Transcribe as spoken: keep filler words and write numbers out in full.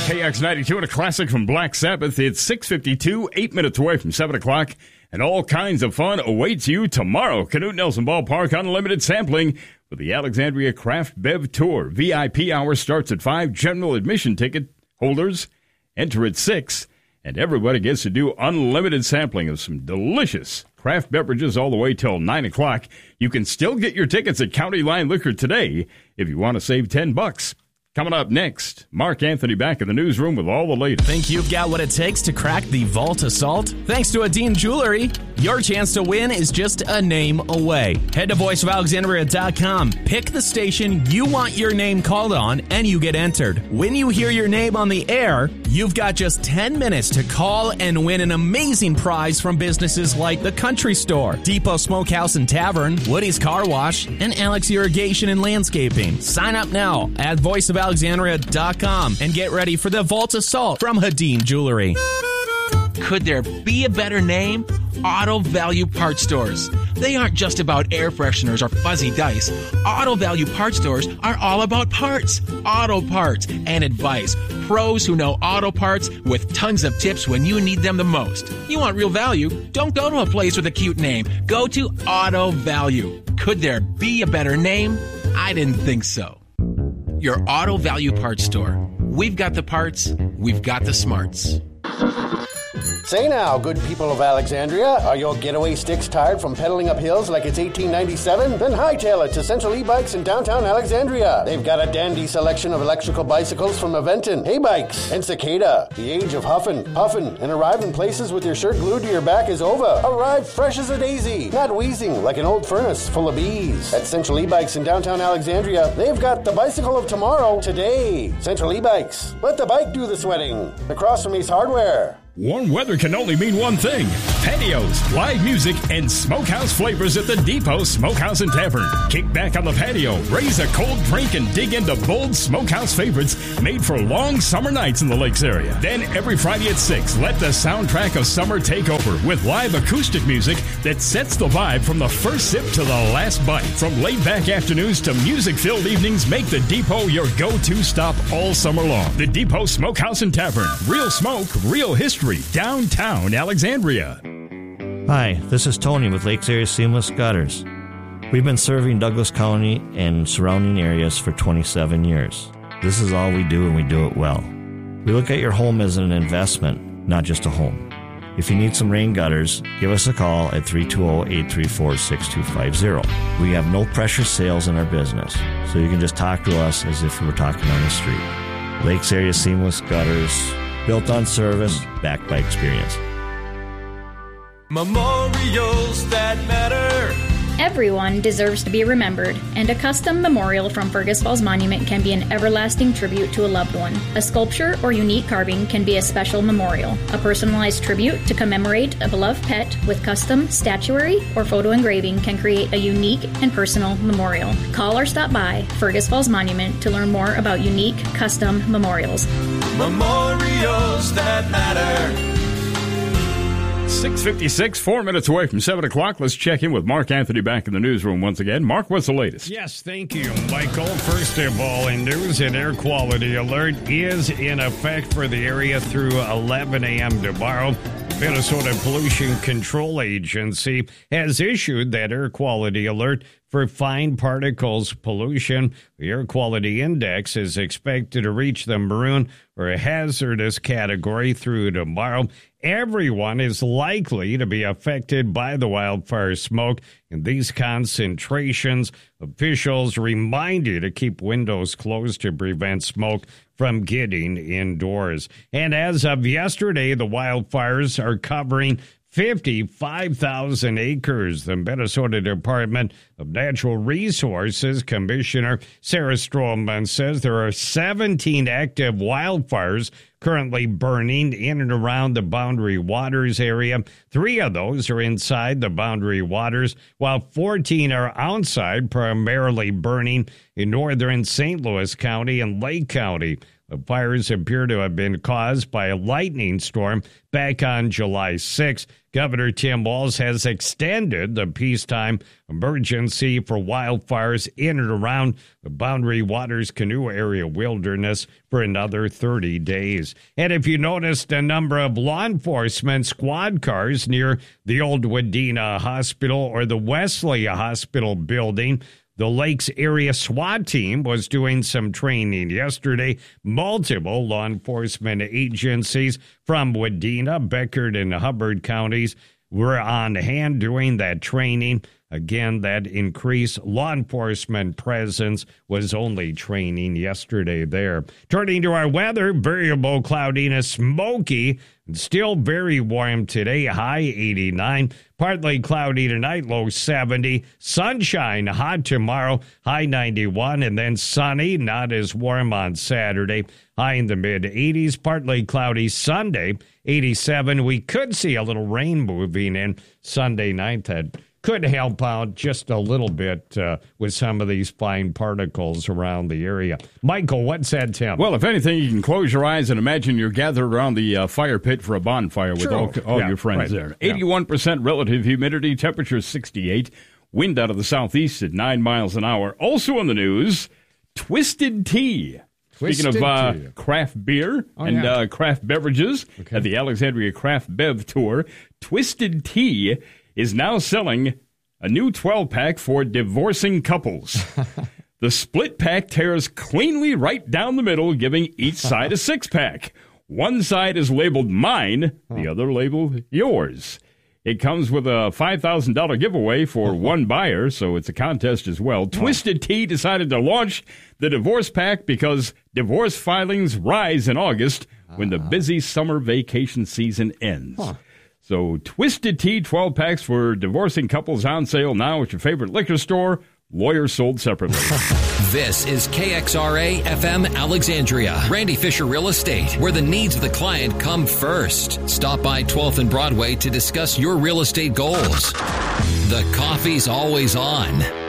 K X ninety-two and a classic from Black Sabbath. It's six fifty-two, eight minutes away from seven o'clock, and all kinds of fun awaits you tomorrow. Canute Nelson Ballpark, unlimited sampling for the Alexandria Craft Bev Tour. V I P hour starts at five. General admission ticket holders enter at six, and everybody gets to do unlimited sampling of some delicious craft beverages all the way till nine o'clock. You can still get your tickets at County Line Liquor today if you want to save ten bucks. Coming up next, Mark Anthony back in the newsroom with all the latest. Think you've got what it takes to crack the vault assault? Thanks to Adine Jewelry, your chance to win is just a name away. Head to voice of alexandria dot com, pick the station you want your name called on, and you get entered. When you hear your name on the air, you've got just ten minutes to call and win an amazing prize from businesses like the Country Store, Depot Smokehouse and Tavern, Woody's Car Wash, and Alex Irrigation and Landscaping. Sign up now at voice of alexandria dot com and get ready for the Vault Assault from Hadeen Jewelry. Could there be a better name? Auto Value Parts Stores. They aren't just about air fresheners or fuzzy dice. Auto Value Parts Stores are all about parts, auto parts, and advice. Pros who know auto parts with tons of tips when you need them the most. You want real value? Don't go to a place with a cute name. Go to Auto Value. Could there be a better name? I didn't think so. Your Auto Value Parts Store. We've got the parts, we've got the smarts. Say now, good people of Alexandria, are your getaway sticks tired from pedaling up hills like it's eighteen ninety-seven? Then hightail it to Central E-Bikes in downtown Alexandria. They've got a dandy selection of electrical bicycles from Aventon, Hay-Bikes, and Cicada. The age of huffing, puffing, and arriving places with your shirt glued to your back is over. Arrive fresh as a daisy, not wheezing like an old furnace full of bees. At Central E-Bikes in downtown Alexandria, they've got the bicycle of tomorrow today. Central E-Bikes, let the bike do the sweating. Across from Ace Hardware. Warm weather can only mean one thing: patios, live music, and smokehouse flavors at the Depot Smokehouse and Tavern. Kick back on the patio, raise a cold drink, and dig into bold smokehouse favorites made for long summer nights in the lakes area. Then every Friday at six, let the soundtrack of summer take over with live acoustic music that sets the vibe from the first sip to the last bite. From laid-back afternoons to music-filled evenings, make the Depot your go-to stop all summer long. The Depot Smokehouse and Tavern. Real smoke, real history. Downtown Alexandria. Hi, this is Tony with Lakes Area Seamless Gutters. We've been serving Douglas County and surrounding areas for twenty-seven years. This is all we do, and we do it well. We look at your home as an investment, not just a home. If you need some rain gutters, give us a call at three two zero, eight three four, six two five zero. We have no pressure sales in our business, so you can just talk to us as if we were talking on the street. Lakes Area Seamless Gutters, built on service, backed by experience. Memorials that matter. Everyone deserves to be remembered, and a custom memorial from Fergus Falls Monument can be an everlasting tribute to a loved one. A sculpture or unique carving can be a special memorial. A personalized tribute to commemorate a beloved pet with custom statuary or photo engraving can create a unique and personal memorial. Call or stop by Fergus Falls Monument to learn more about unique custom memorials. Memorials that matter. six fifty-six, four minutes away from seven o'clock. Let's check in with Mark Anthony back in the newsroom once again. Mark, what's the latest? Yes, thank you, Michael. First of all, in news, an air quality alert is in effect for the area through eleven a.m. tomorrow. Minnesota Pollution Control Agency has issued that air quality alert for fine particles pollution. The air quality index is expected to reach the maroon or hazardous category through tomorrow. Everyone is likely to be affected by the wildfire smoke. In these concentrations, officials remind you to keep windows closed to prevent smoke from getting indoors. And as of yesterday, the wildfires are covering fifty-five thousand acres. The Minnesota Department of Natural Resources Commissioner Sarah Stroman says there are seventeen active wildfires currently burning in and around the Boundary Waters area. Three of those are inside the Boundary Waters, while fourteen are outside, primarily burning in northern Saint Louis County and Lake County. The fires appear to have been caused by a lightning storm back on July sixth. Governor Tim Walz has extended the peacetime emergency for wildfires in and around the Boundary Waters Canoe Area Wilderness for another thirty days. And if you noticed a number of law enforcement squad cars near the old Wadena Hospital or the Wesley Hospital building, the Lakes Area SWAT team was doing some training yesterday. Multiple law enforcement agencies from Wadena, Beckert, and Hubbard counties were on hand doing that training. Again, that increased law enforcement presence was only training yesterday there. Turning to our weather, variable cloudiness, smoky, and still very warm today, high eighty-nine. Partly cloudy tonight, low seventy. Sunshine, hot tomorrow, high ninety-one. And then sunny, not as warm on Saturday, high in the mid-eighties. Partly cloudy Sunday, eighty-seven. We could see a little rain moving in Sunday night. That could help out just a little bit uh, with some of these fine particles around the area. Michael, what's that temp? Well, if anything, you can close your eyes and imagine you're gathered around the uh, fire pit for a bonfire with True. all, all Yeah, your friends right. there. Yeah. eighty-one percent relative humidity, temperature sixty-eight, wind out of the southeast at nine miles an hour. Also in the news, Twisted Tea. Twisted Speaking of uh, Tea. craft beer Oh, and yeah. uh, craft beverages Okay. at the Alexandria Craft Bev Tour, Twisted Tea is now selling a new twelve-pack for divorcing couples. The split pack tears cleanly right down the middle, giving each side a six-pack. One side is labeled mine, the other labeled yours. It comes with a five thousand dollars giveaway for one buyer, so it's a contest as well. Twisted Tea decided to launch the divorce pack because divorce filings rise in August when the busy summer vacation season ends. Huh. So Twisted Tea twelve packs for divorcing couples on sale now at your favorite liquor store. Lawyers sold separately. This is K X R A F M Alexandria, Randy Fisher Real Estate, where the needs of the client come first. Stop by twelfth and Broadway to discuss your real estate goals. The coffee's always on.